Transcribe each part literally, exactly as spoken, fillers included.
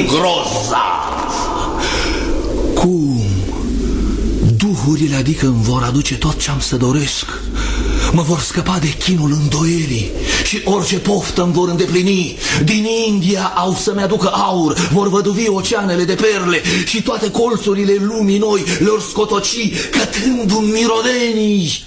grozav. Cum? Duhurile, adică îmi vor aduce tot ce am să doresc. Mă vor scăpa de chinul îndoielii și orice poftă îmi vor îndeplini. Din India au să-mi aducă aur, vor văduvi oceanele de perle și toate colțurile lumii noi le-or scotoci cătându-mi mirodenii.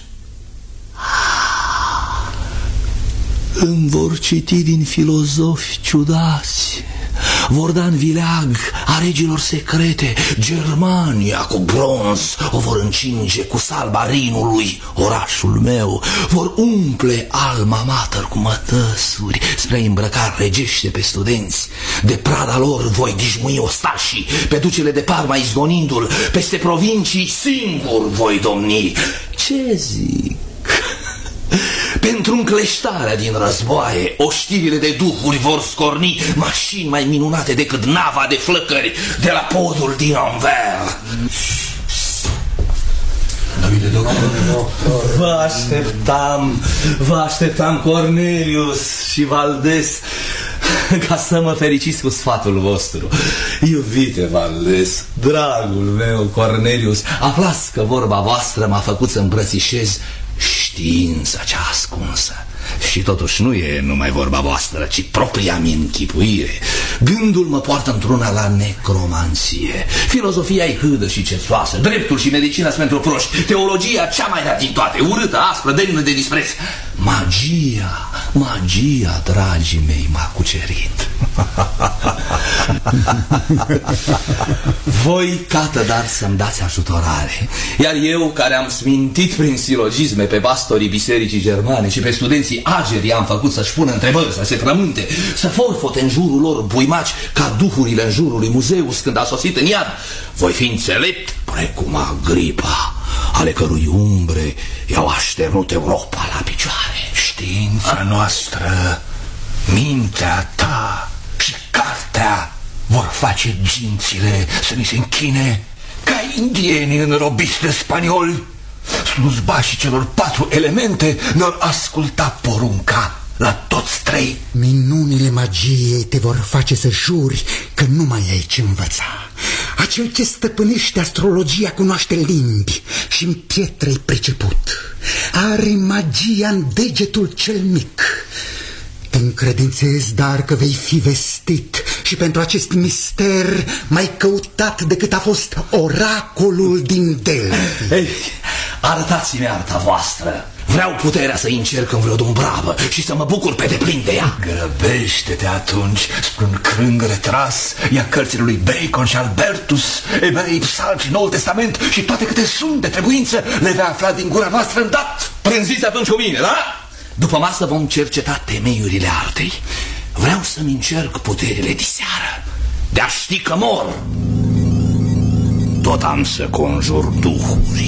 Îmi vor citi din filozofi ciudați, vor da în vileag a regilor secrete. Germania cu bronz o vor încinge cu salba Rinului, orașul meu. Vor umple alma mater cu mătăsuri spre îmbrăcare regește pe studenți. De prada lor voi dișmui ostașii, pe ducele de Parma izgonindu-l, peste provincii singur voi domni. Ce zic? Pentru încleștarea din războaie, oștirile de duhuri vor scorni mașini mai minunate decât nava de flăcări de la podul din Anvers. Vă așteptam, vă așteptam, Cornelius și Valdez, ca să mă fericiți cu sfatul vostru. Iubite Valdez, dragul meu Cornelius, aflați că vorba voastră m-a făcut să îmbrățișez știința cea ascunsă. Și totuși nu e numai vorba voastră, ci propria mi închipuire. Gândul mă poartă într-una la necromanție. Filozofia e hâdă și cețoasă, dreptul și medicina sunt pentru proști, teologia cea mai rea din toate, urâtă, aspră, demnă de dispreț. Magia, magia, dragii mei, m-a cucerit. Voi, cată, dar să-mi dați ajutorare. Iar eu, care am smintit prin silogisme pe pastorii bisericii germane și pe studenții ageri, am făcut să-și pună întrebări, să se frământe, să forfote în jurul lor buimaci ca duhurile în jurul lui Muzeus când a sosit în iad, voi fi înțelept precum Agripa, ale cărui umbre i-au așternut Europa la picioare. Știința noastră, mintea ta și cartea vor face gințile să ni se închine ca indienii înrobiți de spanioli. Slujbașii celor patru elemente ne-or asculta porunca la toți trei. Minunile magiei te vor face să juri că nu mai ai ce învăța. Acel ce stăpânește astrologia cunoaște limbi și în pietre-i priceput. Are magia în degetul cel mic. Te încredințez, dar, că vei fi vestit și pentru acest mister mai căutat decât a fost oracolul din Delphi. Ei, arătați-mi arta voastră. Vreau puterea să încerc în vreo dumbravă și să mă bucur pe deplin de ea. Grăbește-te atunci spre un crâng retras, ia cărțile lui Bacon și Albertus, Ebrei, Psalm și Noul Testament și toate câte sunt de trebuință le vei afla din gura noastră îndată. Prânziți atunci cu mine, da? După masă vom cerceta temeiurile artei. Vreau să-mi încerc puterile diseară. De-a ști că mor, tot am să conjur duhuri.